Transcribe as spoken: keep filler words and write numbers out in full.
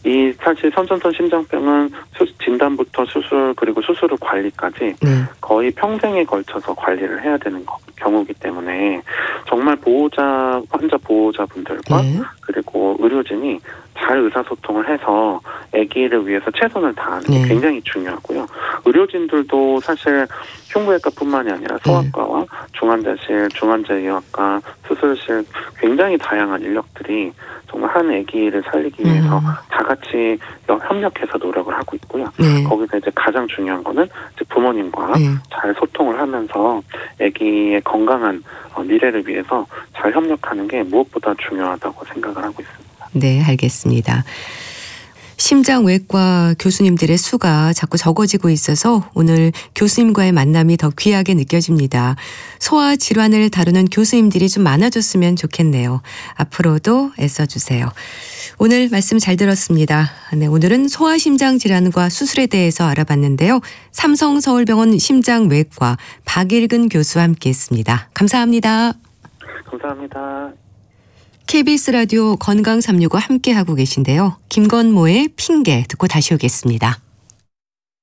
이 사실 선천성 심장병은 수, 진단부터 수술 그리고 수술 후 관리까지 네. 거의 평생에 걸쳐서 관리를 해야 되는 거, 경우이기 때문에 정말 보호자 환자 보호자분들과 네. 그리고 의료진이 잘 의사소통을 해서 아기를 위해서 최선을 다하는 게 네. 굉장히 중요하고요. 의료진들도 사실 흉부외과뿐만이 아니라 소아과와 네. 중환자실, 중환자의학과, 수술실 굉장히 다양한 인력들이 정말 한 아기를 살리기 위해서 음. 다 같이 협력해서 노력을 하고 있고요. 네. 거기서 이제 가장 중요한 거는 이제 부모님과 네. 잘 소통을 하면서 아기의 건강한 미래를 위해서 잘 협력하는 게 무엇보다 중요하다고 생각을 하고 있습니다. 네, 알겠습니다. 심장외과 교수님들의 수가 자꾸 적어지고 있어서 오늘 교수님과의 만남이 더 귀하게 느껴집니다. 소아 질환을 다루는 교수님들이 좀 많아졌으면 좋겠네요. 앞으로도 애써주세요. 오늘 말씀 잘 들었습니다. 네, 오늘은 소아심장 질환과 수술에 대해서 알아봤는데요. 삼성서울병원 심장외과 박일근 교수와 함께했습니다. 감사합니다. 감사합니다. 케이비에스 라디오 건강 삼육오 함께하고 계신데요. 김건모의 핑계 듣고 다시 오겠습니다.